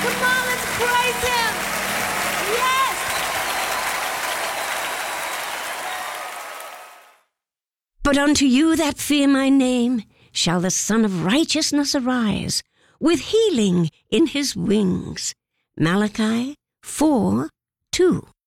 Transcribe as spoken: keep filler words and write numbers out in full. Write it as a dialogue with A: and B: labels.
A: Come on, let's praise him. Yes.
B: But unto you that fear my name shall the Son of Righteousness arise, with healing in his wings. Malachi four two.